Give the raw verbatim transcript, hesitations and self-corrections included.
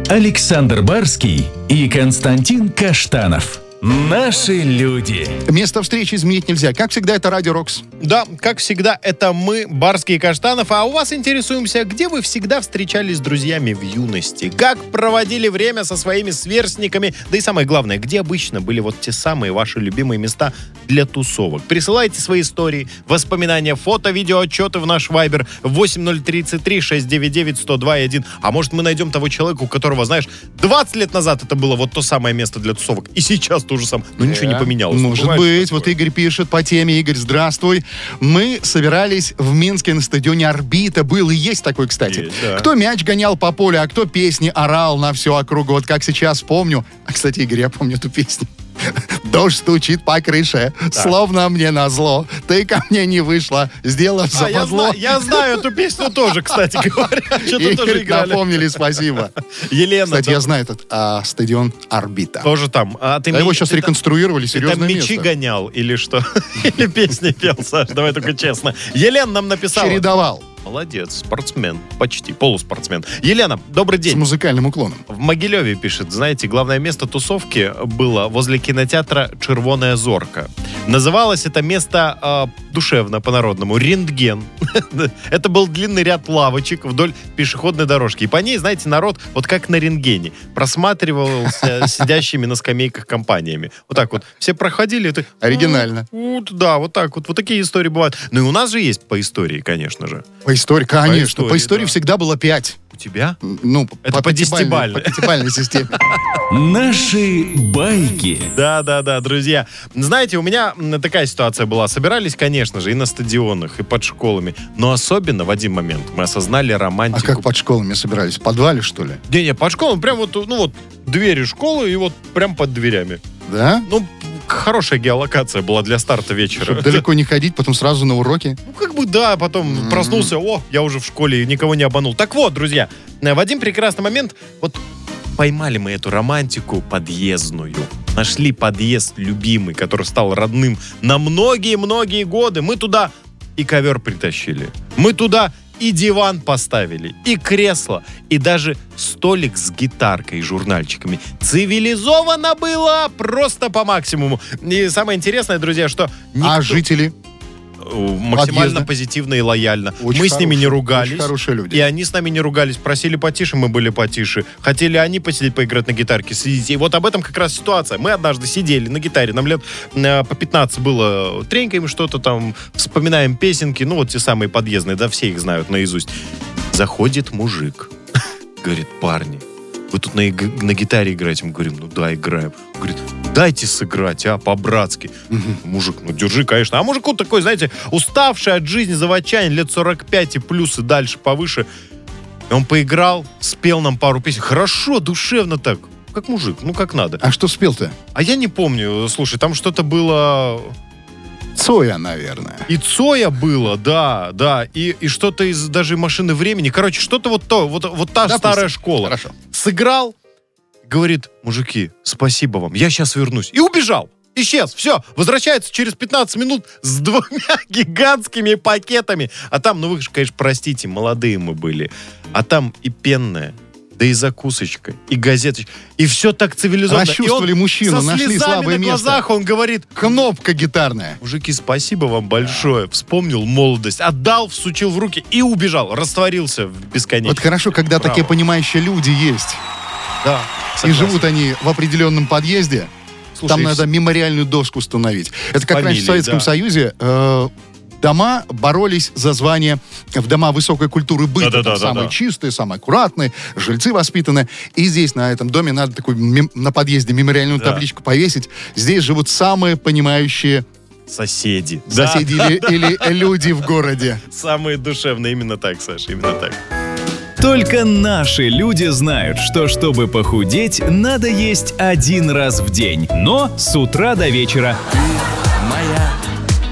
Александр Барский и Константин Каштанов. Наши люди. Место встречи изменить нельзя. Как всегда, это Радио Рокс. Да, как всегда, это мы, Барский и Каштанов. А у вас интересуемся, где вы всегда встречались с друзьями в юности? Как проводили время со своими сверстниками? Да и самое главное, где обычно были вот те самые ваши любимые места для тусовок? Присылайте свои истории, воспоминания, фото, видео, отчеты в наш Вайбер восемь ноль тридцать три шестьсот девяносто девять сто два один. А может, мы найдем того человека, у которого, знаешь, двадцать лет назад это было вот то самое место для тусовок. И сейчас то же самое. Но ничего не поменялось. Может Бывает быть. такое. Вот Игорь пишет по теме. Игорь, здравствуй. Мы собирались в Минске на стадионе «Орбита». Был и есть такой, кстати. Есть, да. Кто мяч гонял по полю, а кто песни орал на всю округу. Вот как сейчас помню. А, кстати, Игорь, я помню эту песню. Дождь стучит по крыше, да. Словно мне назло. Ты ко мне не вышла, сделав а, я, западло. зна- я знаю эту песню тоже, кстати говоря. Что-то тоже Игорь, играли. Напомнили, спасибо. Елена. Кстати, да, я знаю этот а, стадион «Орбита». тоже там. А, ты А его ми- сейчас ты реконструировали, Ты там серьезное мячи место. гонял или что? Или песни пел, Саш? Давай только честно. Елена нам написала. Чередовал. Молодец, спортсмен. Почти, полуспортсмен. Елена, добрый С день. музыкальным уклоном. В Могилеве пишет, знаете, главное место тусовки было возле кинотеатра «Червоная зорка». Называлось это место э, душевно, по-народному, «Рентген». Это был длинный ряд лавочек вдоль пешеходной дорожки. И по ней, знаете, народ, вот как на рентгене, просматривался сидящими на скамейках компаниями. Вот так вот. Все проходили. Это, Оригинально. Вот, да, вот так вот. Вот такие истории бывают. Ну и у нас же есть по истории, конечно же. По истории, конечно. По истории, истории, да. всегда было пять. У тебя? Ну, Это по десятибалльной. По десятибалльной системе. Наши байки. Да, да, да, друзья. Знаете, у меня м, такая ситуация была. Собирались, конечно же, и на стадионах, и под школами. Но особенно в один момент мы осознали А романтику. как под школами собирались? В подвале, что ли? Не-не, под школами, прям вот, ну вот, двери школы и вот прям под дверями. Да? Ну, хорошая геолокация была для старта вечера. Чтобы далеко не ходить, потом сразу на уроки. Ну, как бы, да, потом М-м. проснулся, о, я уже в школе, никого не обманул. Так вот, друзья, в один прекрасный момент, вот, поймали мы эту романтику подъездную. Нашли подъезд любимый, который стал родным на многие-многие годы. Мы туда и ковер притащили. Мы туда и диван поставили, и кресло, и даже столик с гитаркой и журнальчиками. Цивилизованно было просто по максимуму. И самое интересное, друзья, что никто... А жители? максимально Подъезда? позитивно и лояльно. Очень Мы с ними не хорошие, ругались. очень хорошие люди. И они с нами не ругались. Просили потише, мы были потише. Хотели они посидеть, поиграть на гитарке, сидеть. И вот об этом как раз ситуация. Мы однажды сидели на гитаре, нам лет э, по пятнадцать было, тренькаем что-то там, вспоминаем песенки, ну вот те самые подъездные, да, все их знают наизусть. Заходит мужик, говорит, парни, вы тут на, иг- на гитаре играете? Мы говорим, ну да, играем. Он говорит, дайте сыграть, а, по-братски. Мужик, ну держи, конечно. А мужику такой, знаете, уставший от жизни заводчанин, лет сорок пять и плюс, и дальше повыше. И он поиграл, спел нам пару песен. Хорошо, душевно так. Как мужик, ну как надо. А что спел-то? А я не помню, слушай, там что-то было... Цоя, наверное. И Цоя было, да, да. И, и что-то из даже «Машины времени». Короче, что-то вот то, вот, вот та Допустим. старая школа. Хорошо. Сыграл, говорит, мужики, спасибо вам, я сейчас вернусь. И убежал. Исчез. Все. Возвращается через пятнадцать минут с двумя гигантскими пакетами. А там, ну вы же, конечно, простите, молодые мы были. А там и пенная, да и закусочка, и газеточка. И все так цивилизованно. Расчувствовали И он мужчину, со нашли слезами слабое на место. глазах, он говорит, Кнопка гитарная. мужики, спасибо вам большое. Вспомнил молодость, отдал, всучил в руки и убежал. Растворился в бесконечности. Вот хорошо, когда Браво. такие понимающие люди есть. Да, И согласен. живут они в определенном подъезде. Слушай, Там и надо вс- мемориальную доску установить. Это как раньше Фамилии, в Советском да. Союзе э, дома боролись за звание в дома высокой культуры быта. Да-да-да, Там самые да-да. чистые, самые аккуратные, жильцы воспитанные. И здесь, на этом доме, надо такую мем- на подъезде мемориальную Да. табличку повесить. Здесь живут самые понимающие Соседи. соседи Да, или, да, да. или люди в городе. Самые душевные. Именно так, Саша, именно так. Только наши люди знают, что чтобы похудеть, надо есть один раз в день, но с утра до вечера.